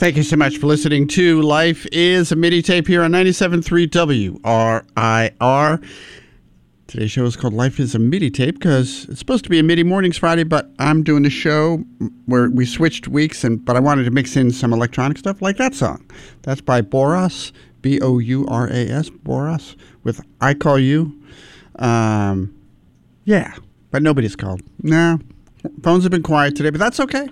Thank you so much for listening to Life is a MIDI Tape here on 97.3 WRIR. Today's show is called Life is a MIDI Tape because it's supposed to be a MIDI Mornings Friday, but I'm doing a show where we switched weeks, but I wanted to mix in some electronic stuff like that song. That's by Boras, B-O-U-R-A-S, Boras, with I Call You. Yeah, but nobody's called. Nah, phones have been quiet today, but that's okay.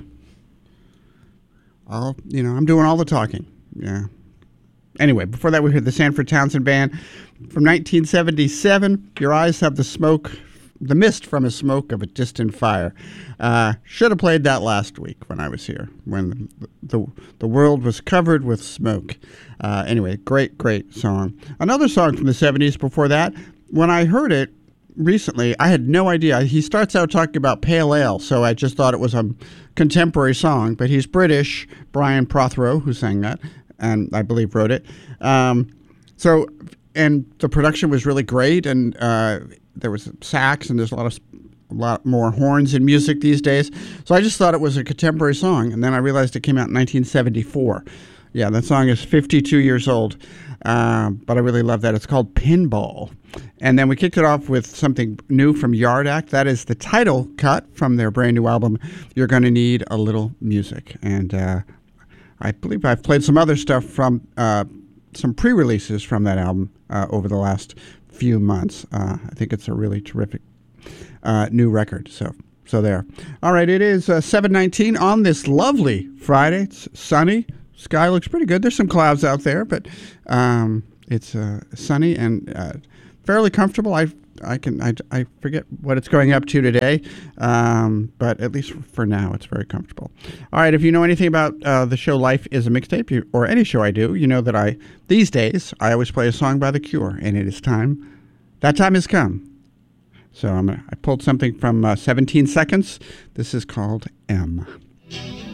I'm doing all the talking. Yeah. Anyway, before that, we heard the Sanford Townsend Band from 1977. Your eyes have the mist from a smoke of a distant fire. Should have played that last week when I was here, when the world was covered with smoke. Anyway, great song. Another song from the 70s before that, when I heard it recently, I had no idea. He starts out talking about pale ale, so I just thought it was a contemporary song, but he's British, Brian Prothero, who sang that, and I believe wrote it. And the production was really great, and there was sax, and there's a lot more horns in music these days. So I just thought it was a contemporary song, and then I realized it came out in 1974. Yeah, that song is 52 years old, but I really love that. It's called Pinball. And then we kicked it off with something new from Yard Act. That is the title cut from their brand new album, You're Gonna Need a Little Music. And I believe I've played some other stuff from some pre-releases from that album over the last few months. I think it's a really terrific new record. So there. All right, it is 7:19 on this lovely Friday. It's sunny. Sky looks pretty good. There's some clouds out there, but it's sunny and fairly comfortable. I forget what it's going up to today, but at least for now, it's very comfortable. All right, if you know anything about the show Life is a Mixtape, or any show I do, you know that these days, I always play a song by The Cure, and it is time. That time has come. So I pulled something from 17 Seconds. This is called M.